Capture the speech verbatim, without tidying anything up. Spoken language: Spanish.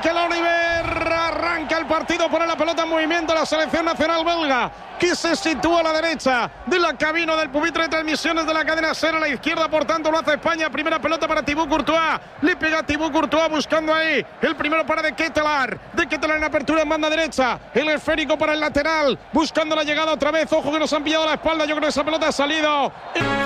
Mikel Oliver. Arranca el partido, pone la pelota en movimiento la selección nacional belga, que se sitúa a la derecha de la cabina del pupitre de transmisiones de la cadena SER. A la izquierda, por tanto, lo hace España. Primera pelota para Thibaut Courtois. Le pega Thibaut Courtois buscando ahí el primero para De Ketelaere. De Ketelaere en apertura en banda derecha. El esférico para el lateral, buscando la llegada otra vez. Ojo que nos han pillado la espalda. Yo creo que esa pelota ha salido.